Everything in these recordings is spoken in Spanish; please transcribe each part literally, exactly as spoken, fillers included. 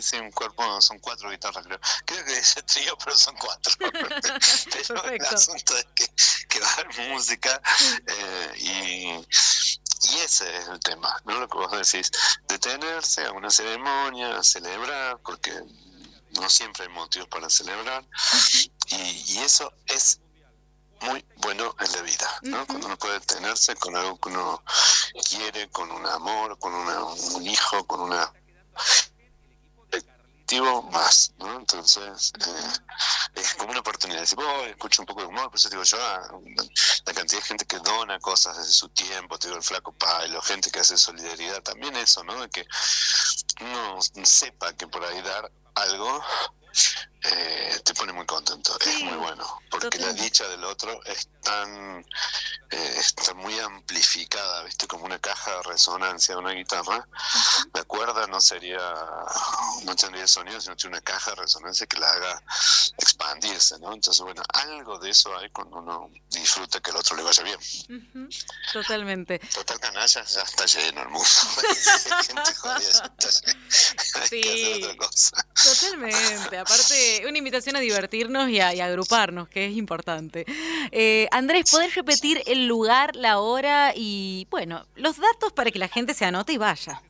sí, sí, un cuerpo, son cuatro guitarras, creo. Creo que ese trío, pero son cuatro. Pero Perfecto. el asunto es que, que va a haber música eh, y... Y ese es el tema, ¿no? Lo que vos decís, detenerse a una ceremonia, celebrar, porque no siempre hay motivos para celebrar, uh-huh. y, y eso es muy bueno en la vida, ¿no? Uh-huh. Cuando uno puede detenerse con algo que uno quiere, con un amor, con una, un hijo, con una más, ¿no? Entonces eh, es como una oportunidad de decir, oh, escucho un poco de humor, por eso digo yo, ah, la cantidad de gente que dona cosas desde su tiempo, te digo, el Flaco Pailo, gente que hace solidaridad, también eso, ¿no? De que uno sepa que por ahí dar algo eh, te pone muy contento, sí, es muy bueno, porque totalmente. La dicha del otro es tan eh, está muy amplificada, viste, como una caja de resonancia de una guitarra. Uh-huh. La cuerda no sería, no tendría sonido, sino tiene una caja de resonancia que la haga expandirse, ¿no? Entonces, bueno, algo de eso hay cuando uno disfruta que el otro le vaya bien. Uh-huh. Totalmente. Total canalla, ya está lleno el mundo. Gente jodida, ya está lleno. Hay sí, que hacer otra cosa. Totalmente. Aparte, una invitación a divertirnos y a, y a agruparnos, que es importante. Eh, Andrés, ¿podés repetir el lugar, la hora y, bueno, los datos para que la gente se anote y vaya?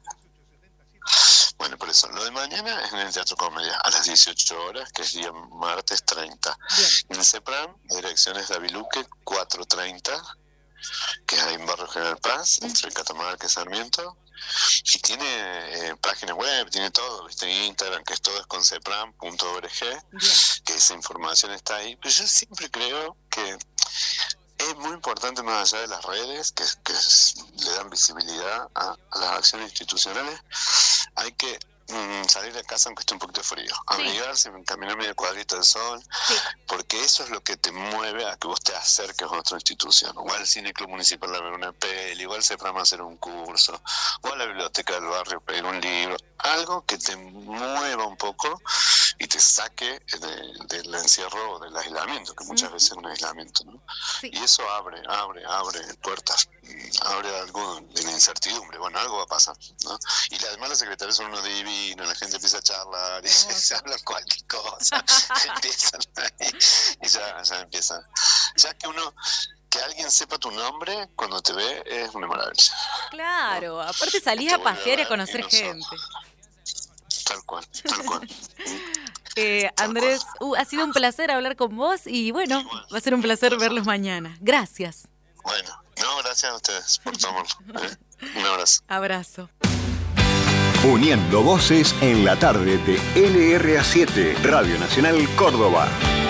Bueno, por eso, lo de mañana es en el Teatro Comedia, a las dieciocho horas, que es día martes treinta. Bien. En el CEPRAM, la dirección es Daviluque cuatrocientos treinta, que es ahí en Barrio General Paz, uh-huh. entre Catamarca y Sarmiento. Y tiene eh, página web, tiene todo, viste, Instagram, que es todo es con cepram punto org, que esa información está ahí. Pero yo siempre creo que es muy importante, más allá de las redes, que, que le dan visibilidad a, a las acciones institucionales, hay que mm, salir de casa aunque esté un poquito frío, abrigarse, sí. caminar medio cuadrito del sol, sí. porque eso es lo que te mueve a que vos te acerques a otra institución, o al Cine Club Municipal a ver una peli, o al CEPRAM a hacer un curso, o a la biblioteca del barrio a pedir un libro, algo que te mueva un poco y te saque de, del encierro o del aislamiento, que muchas uh-huh. veces es un aislamiento, ¿no? Sí. Y eso abre, abre, abre puertas, abre algo de la incertidumbre, bueno, algo va a pasar, ¿no? Y además los secretarios son unos divinos, la gente empieza a charlar y oh, se habla cualquier cosa, empiezan ahí, y ya, ya empiezan. Ya que uno... Que alguien sepa tu nombre cuando te ve es una maravilla. Claro, ¿no? Aparte salís a pasear y a conocer gente. Tal cual, tal cual. eh, tal Andrés, cual. Uh, ha sido un placer hablar con vos y bueno, Igual. va a ser un placer verlos mañana. Gracias. Bueno, no, gracias a ustedes por tomarlo. ¿eh? Un abrazo. Abrazo. Uniendo voces en la tarde de L R A siete, Radio Nacional Córdoba.